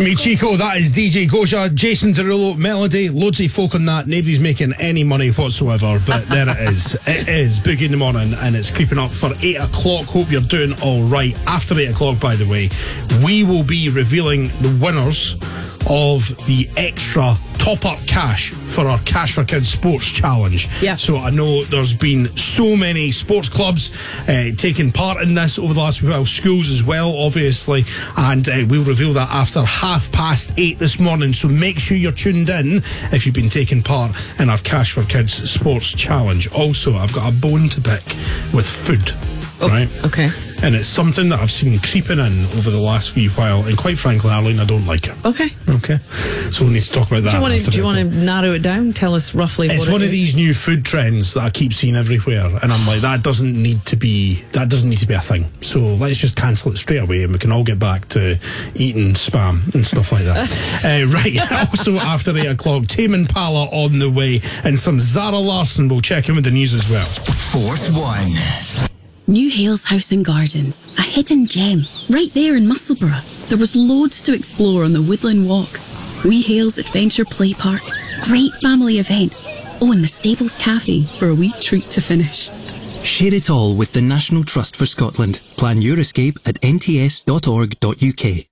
Me Chico, that is DJ Goja, Jason Derulo, Melody, loads of folk on that. Nobody's making any money whatsoever, but there it is. It is Boogie in the Morning, and it's creeping up for 8 o'clock. Hope you're doing all right. After 8 o'clock, by the way, we will be revealing the winners of the extra top-up cash for our Cash for Kids Sports Challenge. Yeah. So I know there's been so many sports clubs taking part in this over the last while, schools as well, obviously, and we'll reveal that after 8:30 this morning. So make sure you're tuned in if you've been taking part in our Cash for Kids Sports Challenge. Also, I've got a bone to pick with food. Right? Okay. And it's something that I've seen creeping in over the last wee while, and quite frankly, Arlene, I don't like it. Okay. So we need to talk about that. Do you want to narrow it down? Tell us roughly what it is. It's one of these new food trends that I keep seeing everywhere, and I'm like, that doesn't need to be a thing. So let's just cancel it straight away, and we can all get back to eating spam and stuff like that. Right. Also, after 8 o'clock, Tame Impala on the way, and some Zara Larsson. We'll check in with the news as well. Fourth one. New Hales House and Gardens, a hidden gem, right there in Musselburgh. There was loads to explore on the woodland walks. Wee Hales Adventure Play Park, great family events. Oh, and the Stables Cafe for a wee treat to finish. Share it all with the National Trust for Scotland. Plan your escape at nts.org.uk.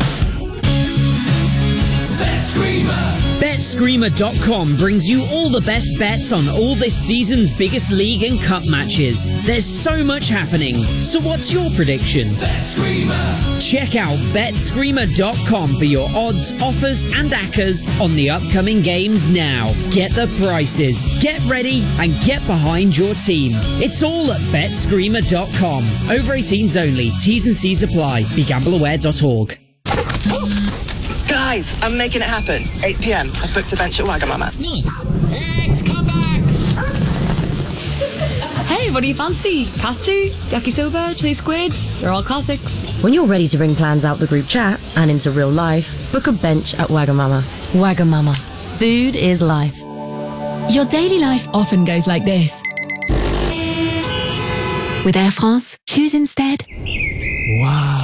BetScreamer.com brings you all the best bets on all this season's biggest league and cup matches. There's so much happening. So what's your prediction? Check out BetScreamer.com for your odds, offers and accas on the upcoming games now. Get the prices, get ready and get behind your team. It's all at BetScreamer.com. Over 18s only. T's and C's apply. BeGambleAware.org. Guys, I'm making it happen. 8 p.m. I've booked a bench at Wagamama. Nice. X, come back. Hey, what do you fancy? Katsu, yakisoba, chili squid? They're all classics. When you're ready to bring plans out the group chat and into real life, book a bench at Wagamama. Wagamama. Food is life. Your daily life often goes like this. With Air France, choose instead. Wow.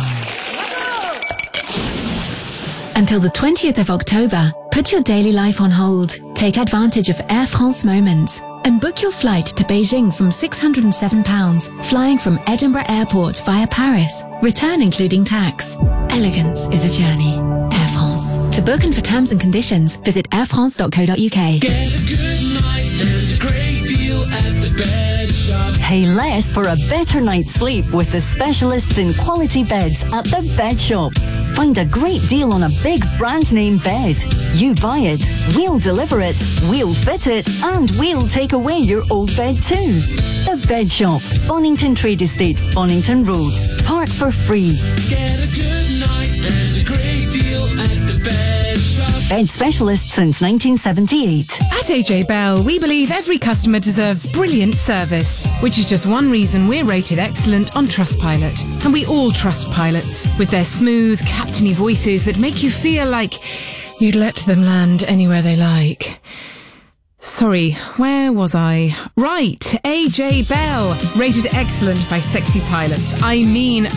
Until the 20th of October, put your daily life on hold. Take advantage of Air France Moments and book your flight to Beijing from £607, flying from Edinburgh Airport via Paris. Return including tax. Elegance is a journey. Air France. To book and for terms and conditions, visit airfrance.co.uk. Get a good night and a great deal at the Bed Shop. Pay less for a better night's sleep with the specialists in quality beds at the Bed Shop. Find a great deal on a big brand name bed. You buy it, we'll deliver it, we'll fit it, and we'll take away your old bed too. The Bed Shop, Bonington Trade Estate, Bonington Road. Park for free. Get a good night and a great deal at the Bed Shop. Bed specialist since 1978. At AJ Bell, we believe every customer deserves brilliant service, which is just one reason we're rated excellent on Trustpilot. And we all trust pilots, with their smooth, captainy voices that make you feel like you'd let them land anywhere they like. Sorry, where was I? Right, AJ Bell, rated excellent by sexy pilots. I mean